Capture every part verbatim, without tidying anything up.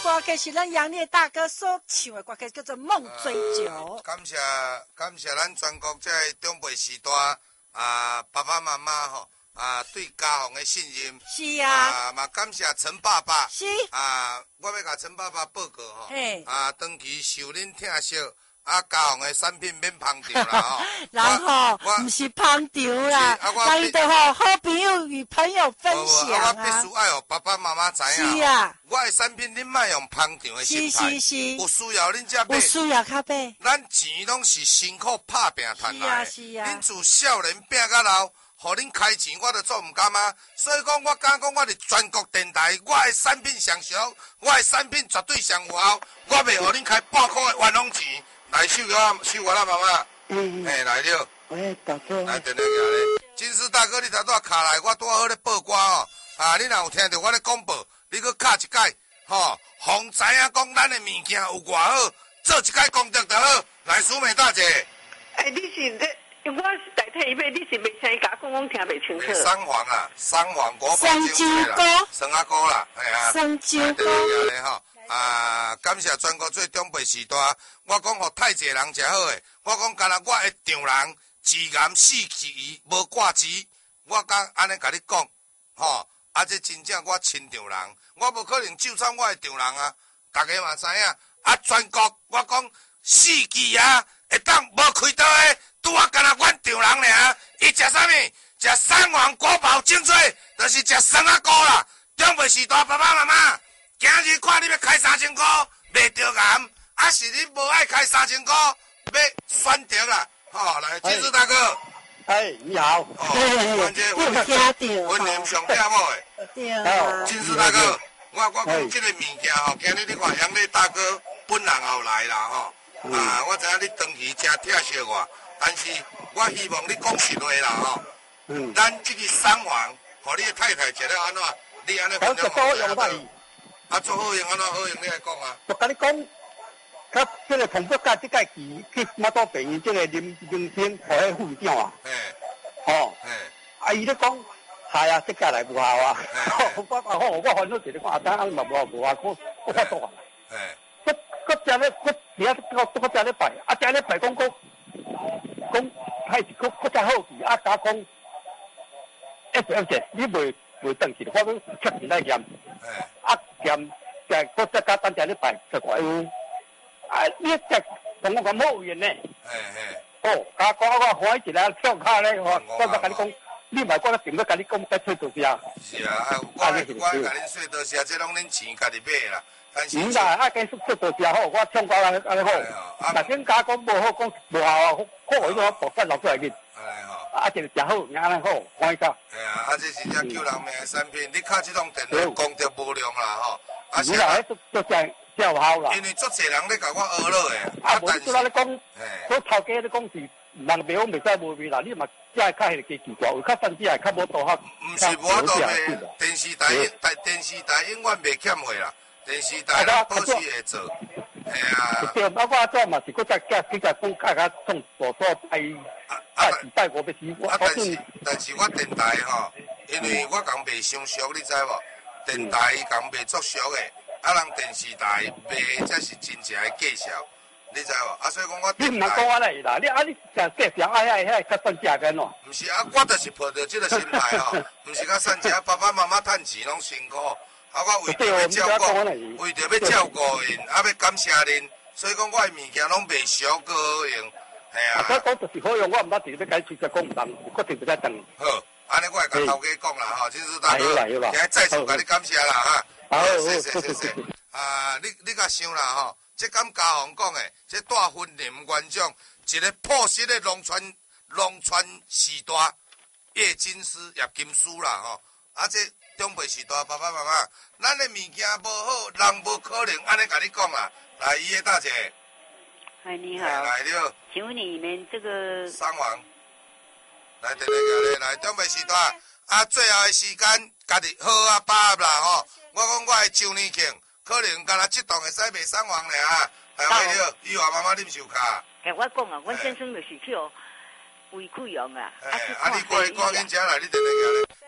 歌曲是咱杨烈大哥所唱的歌曲，叫做《梦追酒》。 呃、感谢感谢咱全国这长辈时代啊，爸爸妈妈吼啊，对家乡的信任。 是啊。 啊，嘛感谢陈爸爸。 是。 啊，我要甲陈爸爸报告吼。 嘿。 啊，长期受恁疼惜。啊，家乡的产品免捧场啦吼， 然后不是捧场啦，那伊就吼好朋友与朋友分享啊。 我必须爱互爸爸妈妈知影。 是啊。 我的产品恁莫用捧场的心态。 是是是。 有需要恁才买。 有需要较买。 咱钱拢是辛苦打拼赚来的。 是啊是啊。 恁自少年拼到老，互恁开钱我都做唔甘啊。所以讲，我敢讲，我伫全国电台，我的产品上俗，我的产品绝对上有效，我袂互恁开半块的冤枉钱。来秀我秀我啦，妈妈。嗯。哎，来了。 喂，大哥。 来，电话来咧。金丝大哥，你头拄啊卡来，我拄好咧报歌哦。啊，你若有听到我咧广播，你搁卡一解，吼，互知影讲咱的物件有偌好，做一解功德就好。来，苏美大姐。 哎，你是这，我是代替伊买，你是袂听伊甲讲，我听袂清楚。 三黄啊，三黄国宝三九哥。 三阿哥啦，哎呀。 三九哥。 电话来吼。啊！感谢全国最长辈时代，我讲互太济人食好诶。我讲干那我会丈人自然死气无挂齿，我敢安尼甲你讲，吼！啊，这真正我亲丈人，我无可能就算我的丈人啊，大家嘛知影。啊，全国我讲死气啊，会当无开刀诶，拄啊干那阮丈人尔。伊食啥物？食三王国宝精髓，就是食酸阿哥啦。长辈时代，爸爸妈妈。今日看你要开三千块，袂着癌，啊是你无爱开三千块，要选择啦。吼，来，金丝大哥。 哎，你好。 哦，关键我听到。 温年上听某诶。 对啊。 金丝大哥，我我讲这个物件吼，今日你看杨丽大哥本人也来啦吼。啊，我知影你长期真疼惜我，但是我希望你讲实话啦吼。嗯。咱这个三环，互你的太太食了安怎？你安尼分享好用吧？啊，做好用安怎好用？你来讲啊！ 我甲你讲，甲这个同福甲这个期去马祖病院这个林林天和迄副长啊。 嘿。 哦。 嘿。 啊，伊咧讲，系啊，这个来无效啊。我我我我烦恼一个，我阿当嘛无效无效，我我发作啊。 嘿。 我我正咧，我而家我我正咧拜，啊正咧拜讲讲，讲还是我我正好奇，啊甲讲，一时一时你袂。袂当去，我讲确实来验，啊验，在我再加单只咧拜十块有，啊你只同我讲冇缘呢，哦，甲讲我欢喜一下跳卡咧，我我甲你讲，你咪讲得定，我甲你讲再吹多些啊。 是啊，我我甲恁说多些，这拢恁钱家己买啦。 钱啦，啊，跟说多些好，我唱歌安尼安尼好，但恁家讲无好，讲无效啊，好我我博翻落出来去。啊，就是真好，安尼好，欢喜到。 哎呀，啊，这是只救人命的产品，你靠这种电话功德无量啦吼。 啊，是啦，都都真真有效啦。 因为足侪人咧甲我学了诶。 啊，无你咧讲，我头家咧讲是人袂讲袂使无味啦，你嘛只系较迄个奇怪，有较甚至系较无多较。 毋是无多诶，电视台台电视台永远袂欠货啦，电视台咱保持会做。哎呀。 对，啊，我这嘛是搁再加几个讲较较从所所拜。啊，拜我的师傅。 啊，但是但是我电台吼，因为我讲卖伤俗，你知无？电台讲卖足俗的，啊，人电视台卖才是真正的介绍，你知无？啊，所以讲我你唔能讲安尼啦，你啊你讲介绍哎哎哎，较算价个喏。 唔是啊，我就是抱着这个心态吼，唔是较算价，爸爸妈妈趁钱拢辛苦，啊，我为着要照顾，为着要照顾因，啊，要感谢恁，所以讲我的物件拢卖俗个好用。 啊！我讲就是好用，我唔捌直接解释，就讲唔当，我定不在等。 好，安尼我会甲头家讲啦，吼，金丝大哥，今日再次甲你感谢啦，哈。好，谢谢谢谢。啊，你你甲想啦，吼，这敢家行讲诶，这大婚林园长，一个朴实的农村农村时代，叶金丝叶金丝啦，吼。啊，这长辈时代，爸爸妈妈，咱的物件无好，人无可能安尼甲你讲啦。来，伊个大姐。 嗨，你好。 来了。 请问你们这个三王，来电话过来，来长辈时代啊，最后的时间，家己好啊把握啦吼。我讲我的周年庆，可能干那这档会使卖三王咧啊。哎，为了以后妈妈啉手卡。 哎，我讲啊，阮先生就是去哦，胃溃疡啊。 哎，啊，你过来赶紧吃来，你电话过来。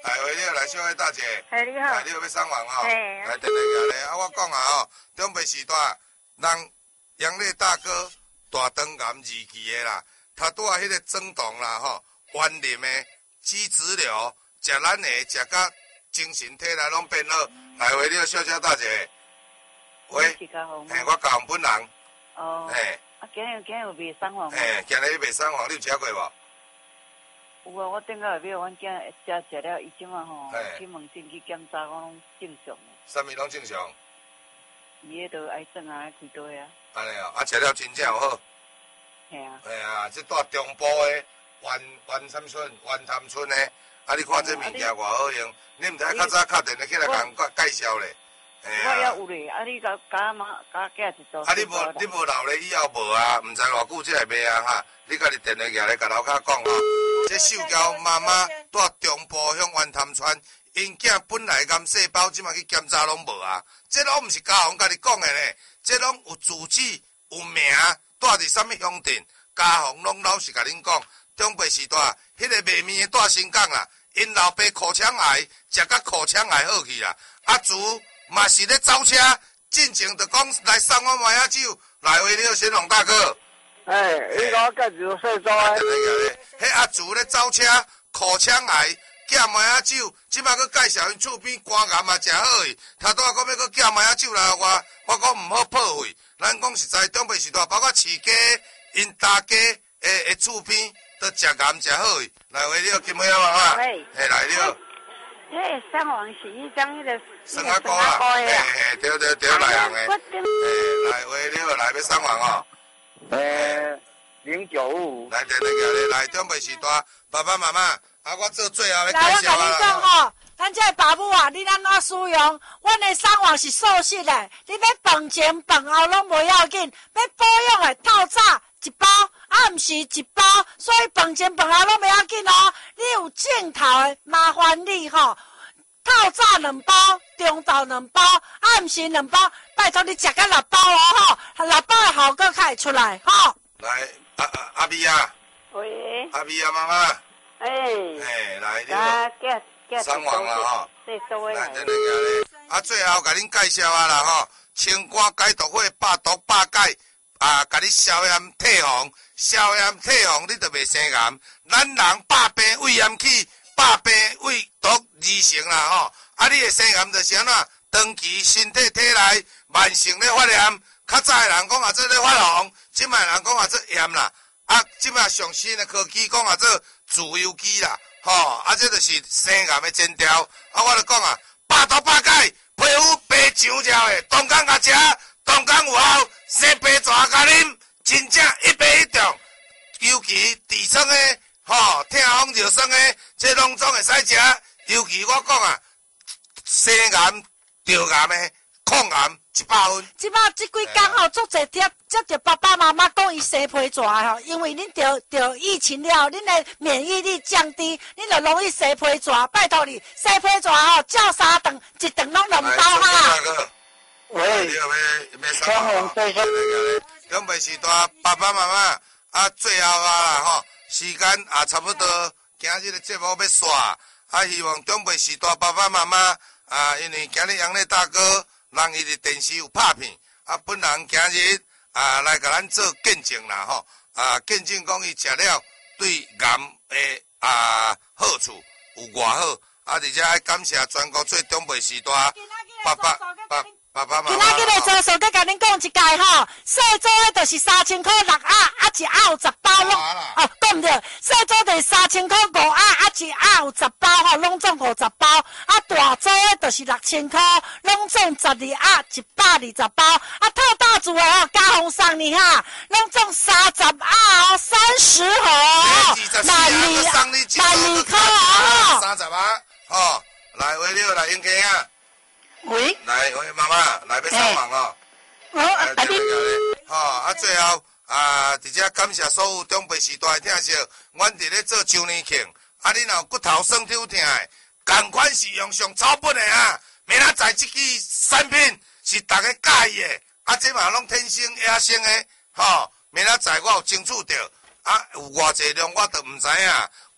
来，喂，你好，来，小慧大姐。 哎，你好。 来，你好，要送房哦。 哎。 来，电话过来，啊，我讲啊吼，中北时代，人杨烈大哥大肠癌二期的啦，他拄啊迄个肿胀啦吼，顽林的脂质瘤，食咱的食到精神体力拢变好。来，喂，你好，小姐大姐。喂。嘿，我教本人。 哦。嘿。啊，今日今日有卖送房吗？ 嘿，今日要卖送房，你有食过无？ 有啊，我顶个下晡阮囝食食了，伊即马吼去问诊去检查，我拢正常诶。 啥物拢正常？ 伊迄个癌症啊，开刀啊。 安尼哦，啊，食了真正有好。 系啊。 系啊，即住中部诶，湾湾山村、湾潭村诶，啊，你看这物件偌好用，你毋知较早敲电话起来甲人介介绍咧。 我也有咧，啊，你甲甲妈甲囝一组。 啊，你无你无留咧，以后无啊，毋知偌久才会卖啊哈。你家己电话举来甲楼骹讲吼，这秀娇妈妈住中部乡湾潭村，因囝本来癌细胞即马去检查拢无啊，这拢毋是家访家己讲诶咧，这拢有住址有名，住伫啥物乡镇，家访拢老实甲恁讲，中北时代迄个卖面诶住新港啦，因老爸口腔癌食甲口腔癌好去啦，啊猪嘛是咧走车，进前就讲来送我麻仔酒，来为了先龙大哥。 哎，你甲我介绍细组啊。 迄阿祖咧走车，口腔癌，寄麻仔酒，即摆佫介绍因厝边肝癌嘛诚好去。头拄仔讲要佫寄麻仔酒来我，我讲毋好破费。咱讲实在，中北时代包括饲鸡、因大家诶诶厝边都食癌诚好去。来，为了金妹仔妈妈，嘿，来了。 迄个上网是迄张迄个。 生阿哥啦，嘿嘿，对对对，来行诶。嘿，来，为了来要送房哦。 诶，零九五。 来，电话过来，来，中北时代，爸爸妈妈，啊，我做最后的介绍啦。来，我甲你讲吼，咱这爸母啊，你安怎使用？阮的送网是素食的，你要饭前饭后拢无要紧，要保养的透早一包，啊，毋是一包，所以饭前饭后拢不要紧哦。你有镜头的，麻烦你吼。透早两包，中昼两包，暗时两包，拜托你食到六包哦吼，六包的效果才会出来吼。 来，阿阿阿咪啊， 喂， 阿咪啊妈妈， 哎， 哎，来你好，送完啦吼，来等下咧，啊最后甲恁介绍啊啦吼，清肝解毒火，百毒百解，啊，甲你消炎退红，消炎退红你就袂生癌，咱人百病胃炎起。百病胃毒二成啦吼，啊！你的生癌就是安怎？长期身体体内慢性咧发炎，较早的人讲啊做咧发红，即摆人讲啊做炎啦，啊！即摆上新的科技讲啊做自由基啦，吼！啊，这就是生癌的前兆。啊，我就讲啊，百毒百解，皮肤白上照的，当工甲食，当工有效，生白蛇甲啉，真正一白一中，尤其痔疮的。吼，痛风热酸诶，这拢总会使食。尤其我讲啊，生癌、着癌诶，抗癌一百分。 即摆即几工吼，足侪贴接着爸爸妈妈讲伊生皮蛇吼，因为恁着着疫情了，恁的免疫力降低，恁就容易生皮蛇。拜托你，生皮蛇吼，照三顿，一顿拢两包哈。 喂，你要要要啥物？中北时代爸爸妈妈啊，最后啊啦吼。时间也差不多，今日的节目要煞，啊，希望中北时代爸爸妈妈啊，因为今日杨丽大哥，人伊的电视有拍片，啊，本人今日啊来甲咱做见证啦吼，啊，见证讲伊食了对癌的啊好处有偌好，啊，而且还感谢全国最中北时代爸爸爸。爸爸妈妈， 今仔日的做数，再甲恁讲一届吼，细组的就是三千块六盒，啊一盒有十包拢，哦，对毋对？细组就是三千块五盒，啊一盒有十包吼，拢总五十包，啊大组的就是六千块，拢总十二盒，一百二十包，啊特大组的吼，加红送你哈，拢总三十盒哦，三十盒，万二万二块哦， 三十盒，哦，来为了来应家啊。 喂， 来，喂，妈妈，来要上网哦。 好，阿弟。 好，啊，最后啊，直接感谢所有中北时代的听众，阮伫咧做周年庆，啊，你若有骨头酸痛痛的，赶快是用上草本的啊，明仔载这支产品是大家介意的，啊，这嘛拢天生野生的，吼、哦，明仔载我有争取到，啊，有偌济量我都毋知影，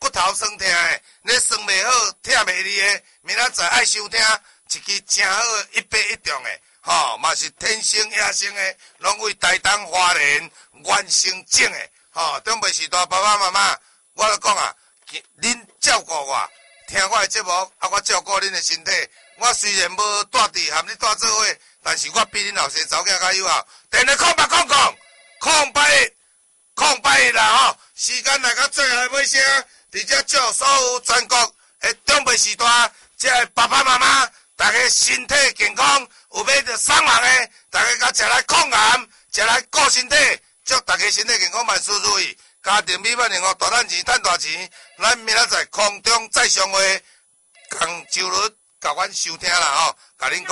骨头酸痛的，你酸袂好，忝袂离的，明仔载爱收听一支真好的一百一中的，吼、哦，嘛是天生野生的，拢为台东花莲原生种的，吼、哦，长辈时代爸爸妈妈，我咧讲啊，恁照顾我，听我的节目，啊，我照顾恁的身体。我虽然无住伫和你住做伙，但是我比恁后生查某囝较友好。电话空白空空，空白一，空白一啦吼！时间来到最后尾声，伫遮祝所有全国的长辈时代，即个爸爸妈妈，大家身体健康，有要着送人的，大家甲食来抗癌，食来顾身体，祝大家身体健康万事如意，家庭美满幸福，大赚钱赚大钱。咱明仔载空中再相会，共周日。甲阮收听啦吼，甲恁讲。